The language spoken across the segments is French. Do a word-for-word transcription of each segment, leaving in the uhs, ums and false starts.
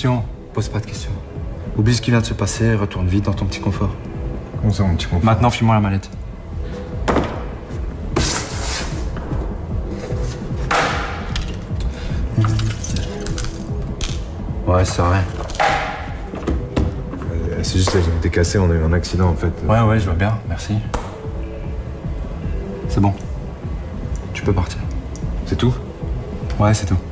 questions. Pose pas de questions. Oublie ce qui vient de se passer, retourne vite dans ton petit confort. Comment ça, mon petit confort? Maintenant, file-moi la mallette. Ouais, c'est vrai. Euh, c'est juste, elles ont été cassées, on a eu un accident en fait. Ouais, ouais, je vois bien, merci. C'est bon. Tu peux partir. C'est tout? Ouais, c'est tout.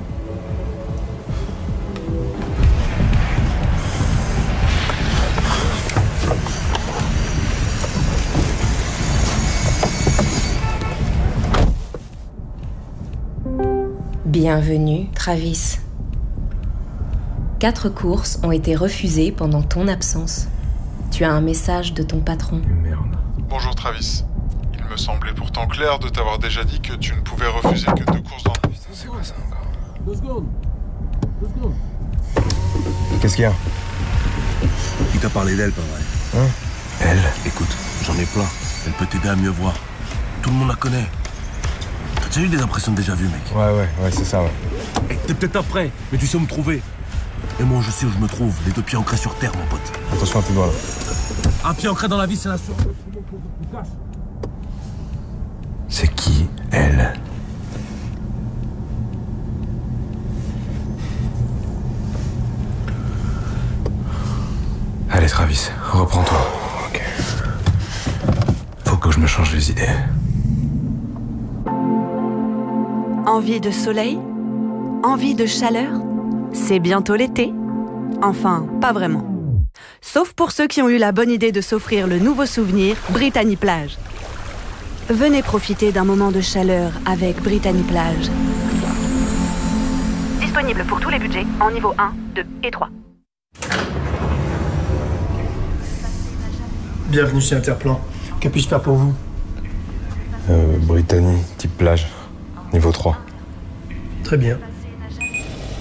Bienvenue, Travis. Quatre courses ont été refusées pendant ton absence. Tu as un message de ton patron. Merde. Bonjour Travis. Il me semblait pourtant clair de t'avoir déjà dit que tu ne pouvais refuser que deux courses dans... Putain, c'est quoi ça encore? Deux secondes. Deux secondes. Qu'est-ce qu'il y a? Il t'a parlé d'elle, pas vrai? Hein? Elle? Écoute, j'en ai plein. Elle peut t'aider à mieux voir. Tout le monde la connaît. T'as déjà eu des impressions de déjà vu, mec? Ouais, ouais, ouais, c'est ça, ouais. Hey, t'es peut-être après, mais tu sais où me trouver. Et moi, je sais où je me trouve. Les deux pieds ancrés sur terre, mon pote. Attention à tes doigts, là. Un pied ancré dans la vie, c'est la sûre. C'est qui, elle? Allez, Travis, reprends-toi. Ok. Faut que je me change les idées. Envie de soleil? Envie de chaleur? C'est bientôt l'été? Enfin, pas vraiment. Sauf pour ceux qui ont eu la bonne idée de s'offrir le nouveau souvenir Brittany Plage. Venez profiter d'un moment de chaleur avec Brittany Plage. Disponible pour tous les budgets en niveau un, deux et trois. Bienvenue chez Interplan. Que puis-je faire pour vous? Euh, Brittany, type plage. Niveau trois. Très bien.